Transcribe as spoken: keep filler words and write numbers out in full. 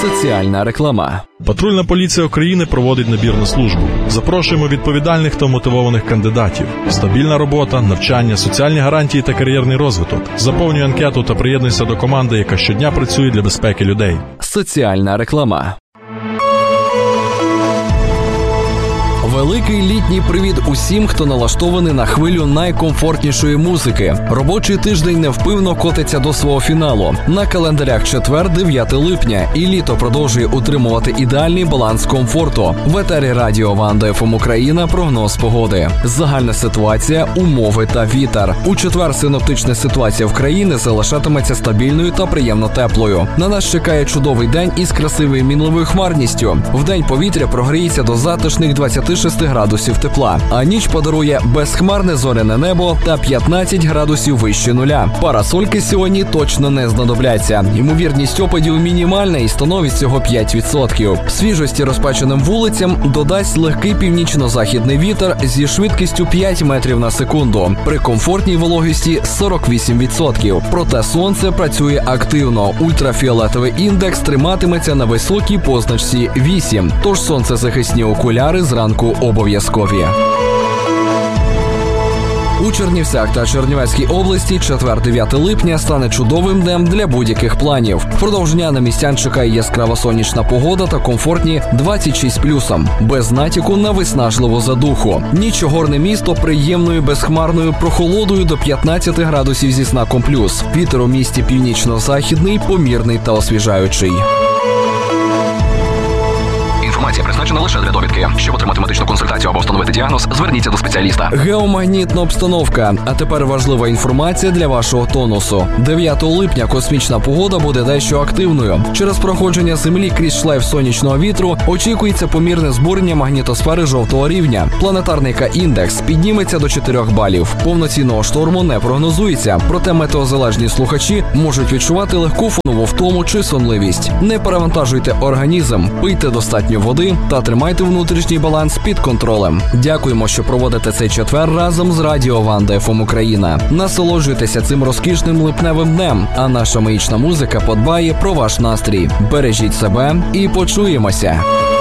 Соціальна реклама. Патрульна поліція України проводить набір на службу. Запрошуємо відповідальних та мотивованих кандидатів. Стабільна робота, навчання, соціальні гарантії та кар'єрний розвиток. Заповнюй анкету та приєднуйся до команди, яка щодня працює для безпеки людей. Соціальна реклама. Великий літній привіт усім, хто налаштований на хвилю найкомфортнішої музики. Робочий тиждень невпинно котиться до свого фіналу. На календарях четвер, дев'яте липня, і літо продовжує утримувати ідеальний баланс комфорту. В етері радіо Ванда еф ем Україна прогноз погоди. Загальна ситуація, умови та вітер. У четвер синоптична ситуація в країні залишатиметься стабільною та приємно теплою. На нас чекає чудовий день із красивою мінливою хмарністю. Вдень повітря прогріється до затишних двадцяти шести градусів тепла, а ніч подарує безхмарне зоряне небо та п'ятнадцять градусів вище нуля. Парасольки сьогодні точно не знадобляться. Ймовірність опадів мінімальна і становить всього п'ять відсотків. Свіжості розпеченим вулицям додасть легкий північно-західний вітер зі швидкістю п'ять метрів на секунду. При комфортній вологості сорок вісім відсотків. Проте сонце працює активно. Ультрафіолетовий індекс триматиметься на високій позначці вісім. Тож сонцезахисні окуляри зранку обов'язкові. У Чернівцях та Чернівецькій області четвер-дев'яте липня стане чудовим днем для будь-яких планів. Впродовж дня на містян чекає яскрава сонячна погода та комфортні двадцять шість плюсом, без натяку на виснажливу задуху. Ніч огорне місто приємною безхмарною прохолодою до п'ятнадцяти градусів зі знаком плюс. Вітер у місті північно-західний, помірний та освіжаючий. Інформація призначена лише для довідки. Щоб отримати медичну консультацію або встановити діагноз, зверніться до спеціаліста. Геомагнітна обстановка. А тепер важлива інформація для вашого тонусу. дев'ятого липня космічна погода буде дещо активною. Через проходження Землі крізь шлейф сонячного вітру очікується помірне збурення магнітосфери жовтого рівня. Планетарний К-індекс підніметься до чотирьох балів. Повноцінного шторму не прогнозується. Проте метеозалежні слухачі можуть відчувати легку фонову втому чи сонливість. Не перевантажуйте організм, пийте достатньо води та тримайте внутрішній баланс під контролем. Дякуємо, що проводите цей четвер разом з радіо Ванда еф ем Україна. Насолоджуйтеся цим розкішним липневим днем, а наша магічна музика подбає про ваш настрій. Бережіть себе і почуємося.